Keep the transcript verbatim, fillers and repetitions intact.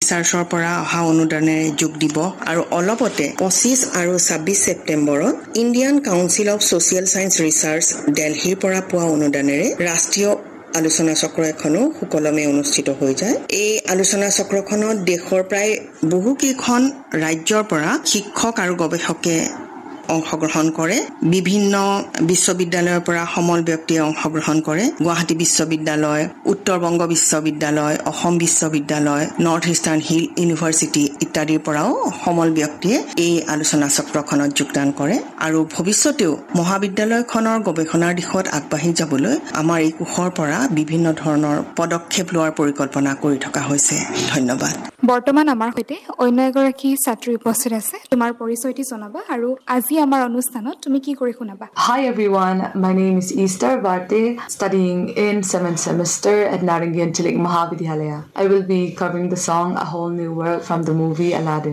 ৰিচাৰ্চৰ পৰা অহা অনুদানেৰে যোগ দিব আৰু অলপতে পঁচিছ আৰু ছাব্বিছ ছেপ্টেম্বৰত Indian council of social science research দিল্লীৰ পৰা পোৱা অনুদানেৰে ৰাষ্ট্ৰীয় আলোচনা চক্ৰ এখনো সুকলমে অনুষ্ঠিত হৈ যায়। এই আলোচনা চক্ৰখনত দেশৰ প্ৰায় বহুকেইখন ৰাজ্যৰ পৰা শিক্ষক আৰু গৱেষকে অংশগ্ৰহণ কৰে। বিভিন্ন বিশ্ববিদ্যালয়ৰ পৰা সমল ব্যক্তিয়ে অংশগ্ৰহণ কৰে। গুৱাহাটী বিশ্ববিদ্যালয়, উত্তৰ বংগ বিশ্ববিদ্যালয়, অসম বিশ্ববিদ্যালয়, নৰ্থ ইষ্টাৰ্ণ হিল ইউনিভাৰ্চিটি ইত্যাদিৰ পৰাও সমল ব্যক্তিয়ে এই আলোচনা চক্ৰখনত যোগদান কৰে আৰু ভৱিষ্যতেও মহাবিদ্যালয়খনৰ গৱেষণাৰ দিশত আগবাঢ়ি যাবলৈ আমাৰ এই কোষৰ পৰা বিভিন্ন ধৰণৰ পদক্ষেপ লোৱাৰ পৰিকল্পনা কৰি থকা হৈছে। ধন্যবাদ। বৰ্তমান আমাৰ সৈতে অন্য এগৰাকী ছাত্ৰী উপস্থিত আছে। তোমাৰ পৰিচয়টি জনাবা আৰু আজি আমাৰ অনুষ্ঠানত তুমি কি কৰি শুনাবা? Hi everyone, my name is Easter Barte, studying in seventh semester at Narangi Anchalik Mahavidyalaya. I will be covering the song A Whole New World from the movie Aladdin.